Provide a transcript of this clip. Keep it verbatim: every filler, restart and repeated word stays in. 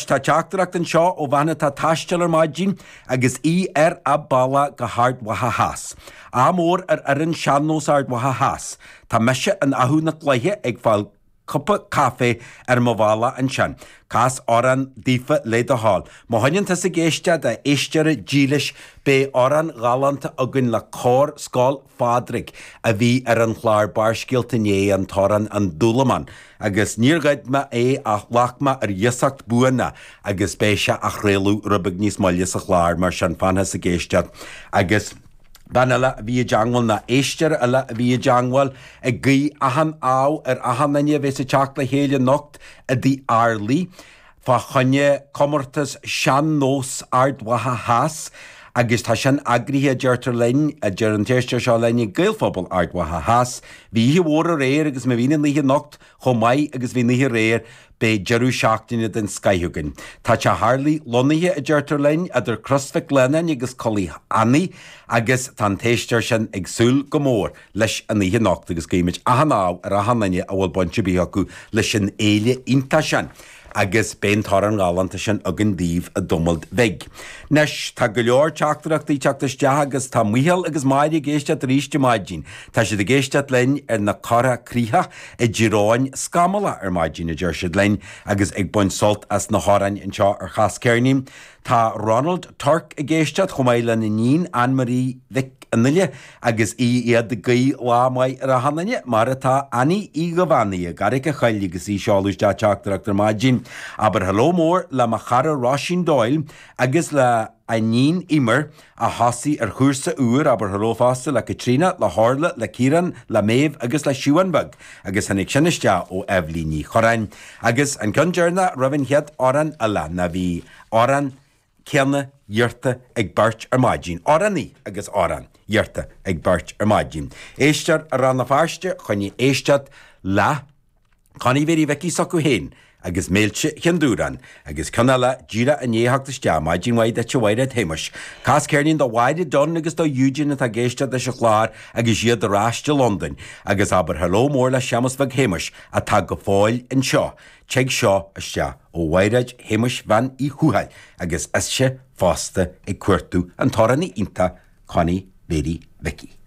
tá teachtarach an seo ó bhaine tá taisteal ar maidín agus í ar a balla go hard watha has. Amór ar ar an seannos ard watha has. Tá meise an ahú na glaithe ag fáil cuppa cafe ar mhála an sean. Cas oran dífa le a hall. Má hainn tas a géiste a éistear dílis be oran galanta agan le cór scáil fádric a bhí ar an chláir bar scialtané an toran an dúlaman. Agus níorgaid ma é a lachma ar dheasacht buana agus béise a chréalú rubig níos molle sa chláir mar sean fanna sa géiste. Agus Banala bhí jangwal na éistear ala bhí jangwal a gí ahan áw ar ahan nanne bhés a teach le héile nocht a dí airlí fa chunne comortas sean nós ard watha has agus tá sean agríthe deirtar lein a deir an téiste seo lein gailphobal ard watha has bhí hi bhór a réir agus me bhína líhe nocht chomai agus bhí níhe réir be jeú seachtaine den Skyhugan. Tá te Harlí lonithe a deirtar lein a idir crosfeic lenan agus colí Annie agus tá téisteir sin ag súil go mór leis a níhe nocht agus céimiid ahaná ar a hananne a bhfuil bonte bí acu leis sin éile inta sin. Agus ben tar an gáanta sin agan díomh a dumald veig. Nes tá go leor teachtarachtaí teachtaiste agus tá muhall agus maiide géiste ríiste maidín. Tá si de géiste lein ar na cara crítha i ddíráin scamala ar maidín a deir siad lein agus ag buin solt as na hárain an seo ar chas ceirním. Tá Ronald Turk a géiste chomáile na nín Anne-Marie Vic anile agus í iad de gaí lámaid ar a hananne mar atá Annie í go bhanaí a garic a chail agus í seáúis de teachtarachtar maidín. Aber hello mór le ma chara Roisin Doyle agus le a nín immer a hasí ar chuúrsa úr aber hello fásta le Katrina, le Harla, le Kieran, le Maeve agus le Siúanbug agus hannig sinniste ó Evelyn chorain. Agus an cynjarna rabin head oran ala na bhí oran ceanna dheirta ag bairt ar maidín. Oraní agus oran dheirta ag bairt ar maidín. Éistear a ran na fáiste chuinní éistead le chaní bhéí bheicí socu héin agus méilte chendúran agus canala díra a néhaachtaiste maidín waid a tehaide téimeis. Cas ceirnín do waide don agus do Eugene a géiste de se chláir agus iad a ráiste London agus aber hello mór le seamas bheith héimeis a tá go fáil an seo. Teag seo iste ó waide héimeis van í chuhail agus is se fásta ag cuairtú an toranní inta chaní béri veki.